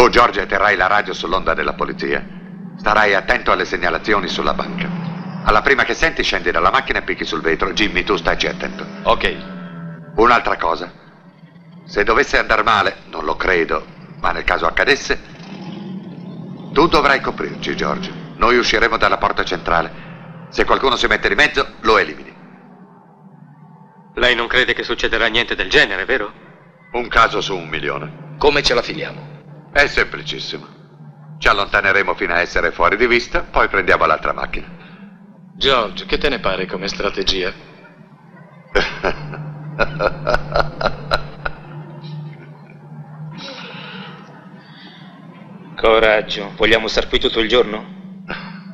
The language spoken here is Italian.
George, terrai la radio sull'onda della polizia. Starai attento alle segnalazioni sulla banca. Alla prima che senti, scendi dalla macchina e picchi sul vetro. Jimmy, tu staci attento. Ok. Un'altra cosa. Se dovesse andare male, non lo credo, ma nel caso accadesse, tu dovrai coprirci, George. Noi usciremo dalla porta centrale. Se qualcuno si mette di mezzo, lo elimini. Lei non crede che succederà niente del genere, vero? Un caso su 1.000.000. Come ce la filiamo? È semplicissimo. Ci allontaneremo fino a essere fuori di vista, poi prendiamo l'altra macchina. George, che te ne pare come strategia? Coraggio. Vogliamo star qui tutto il giorno?